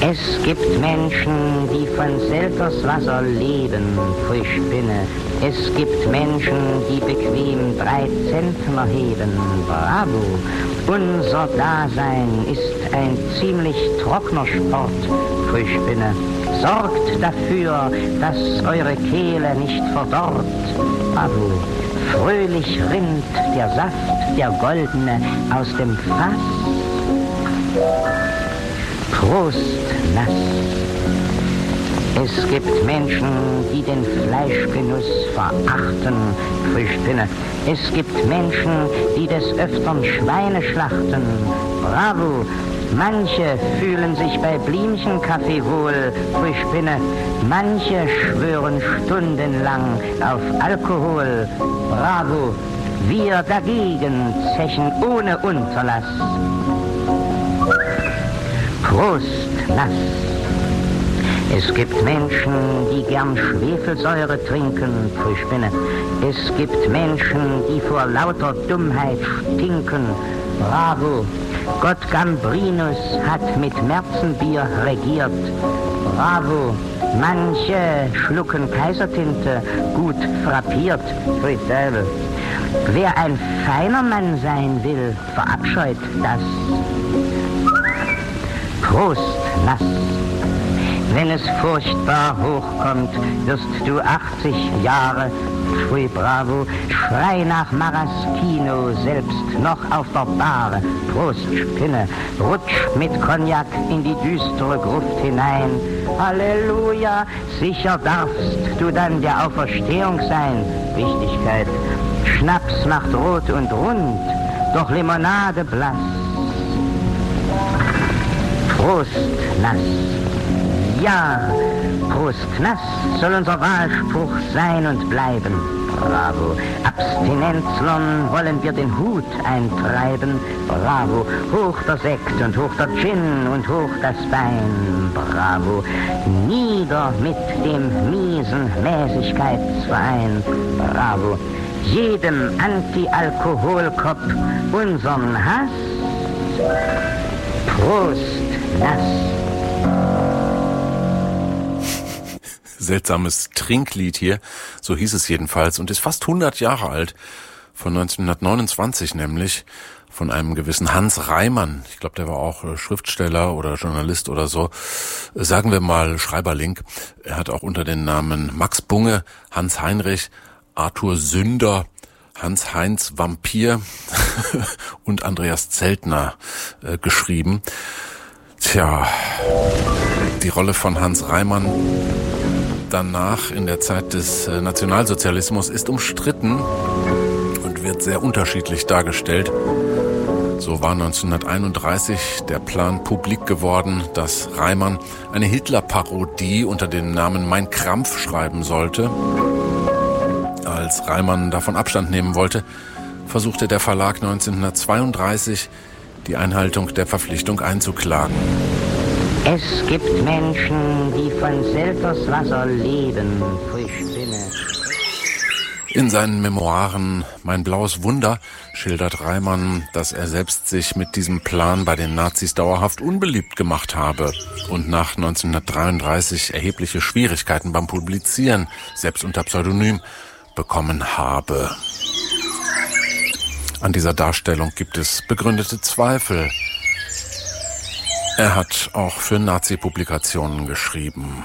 Es gibt Menschen, die von Selterswasser leben, frisch Spinne. Es gibt Menschen, die bequem 3 Zentner heben, bravo. Unser Dasein ist ein ziemlich trockener Sport, frisch Spinne. Sorgt dafür, dass eure Kehle nicht verdorrt, bravo. Fröhlich rinnt der Saft, der goldene, aus dem Fass. Prost, nass. Es gibt Menschen, die den Fleischgenuss verachten, frisch Spinne. Es gibt Menschen, die des Öfteren Schweine schlachten, bravo. Manche fühlen sich bei Blümchenkaffee wohl, frisch Spinne. Manche schwören stundenlang auf Alkohol, bravo. Wir dagegen zechen ohne Unterlass. Prost, nass. Es gibt Menschen, die gern Schwefelsäure trinken, frisch Spinne. Es gibt Menschen, die vor lauter Dummheit stinken, bravo. Gott Gambrinus hat mit Märzenbier regiert, bravo. Manche schlucken Kaisertinte, gut frappiert, Friedel. Wer ein feiner Mann sein will, verabscheut das. Prost, nass. Wenn es furchtbar hochkommt, wirst du 80 Jahre, pfui bravo, schrei nach Maraschino, selbst noch auf der Bar. Prost, Spinne, rutsch mit Cognac in die düstere Gruft hinein. Halleluja, sicher darfst du dann der Auferstehung sein. Wichtigkeit, Schnaps macht rot und rund, doch Limonade blass. Prost, nass. Ja, Prost, nass soll unser Wahlspruch sein und bleiben. Bravo. Abstinenzlern wollen wir den Hut eintreiben. Bravo. Hoch der Sekt und hoch der Gin und hoch das Bein. Bravo. Nieder mit dem miesen Mäßigkeitsverein. Bravo. Jedem Anti-Alkoholkopf unseren Hass. Prost, nass. Seltsames Trinklied hier, so hieß es jedenfalls, und ist fast 100 Jahre alt, von 1929 nämlich, von einem gewissen Hans Reimann. Ich glaube, der war auch Schriftsteller oder Journalist oder so. Sagen wir mal Schreiberling. Er hat auch unter den Namen Max Bunge, Hans Heinrich, Arthur Sünder, Hans-Heinz Vampir und Andreas Zeltner geschrieben. Tja, die Rolle von Hans Reimann danach in der Zeit des Nationalsozialismus ist umstritten und wird sehr unterschiedlich dargestellt. So war 1931 der Plan publik geworden, dass Reimann eine Hitler-Parodie unter dem Namen Mein Krampf schreiben sollte. Als Reimann davon Abstand nehmen wollte, versuchte der Verlag 1932, die Einhaltung der Verpflichtung einzuklagen. Es gibt Menschen, die von Selterswasser leben, frisch Spinne. In seinen Memoiren Mein blaues Wunder schildert Reimann, dass er selbst sich mit diesem Plan bei den Nazis dauerhaft unbeliebt gemacht habe und nach 1933 erhebliche Schwierigkeiten beim Publizieren, selbst unter Pseudonym, bekommen habe. An dieser Darstellung gibt es begründete Zweifel. Er hat auch für Nazi-Publikationen geschrieben.